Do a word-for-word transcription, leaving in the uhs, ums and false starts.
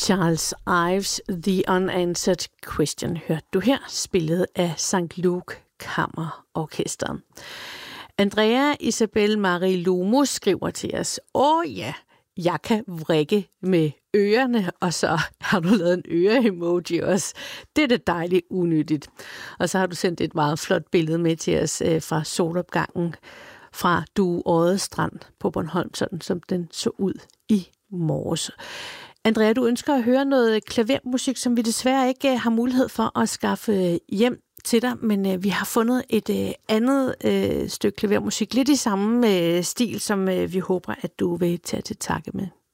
Charles Ives The Unanswered Question hørte du her, spillet af Sankt Luke Kammerorkestret. Andrea Isabel Marie Lomo skriver til os, åh ja, jeg kan vrikke med ørerne, og så har du lavet en øre-emoji også. Det er det dejligt unyttigt. Og så har du sendt et meget flot billede med til os øh, fra solopgangen fra Dueodde Strand på Bornholm, sådan som den så ud i morges. Andrea, du ønsker at høre noget klavermusik, som vi desværre ikke har mulighed for at skaffe hjem til dig, men øh, vi har fundet et øh, andet øh, stykke klavermusik, lidt i samme øh, stil, som øh, vi håber, at du vil tage til takke med.